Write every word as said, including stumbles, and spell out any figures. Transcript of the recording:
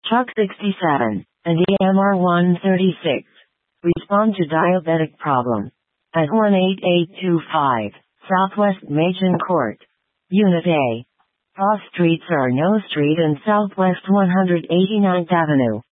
Truck sixty-seven, and E M R one thirty-six. Respond to diabetic problem. At one eight eight two five, Southwest Machen Court. Unit A. Off Street Sarno Street and Southwest one hundred eighty-ninth Avenue.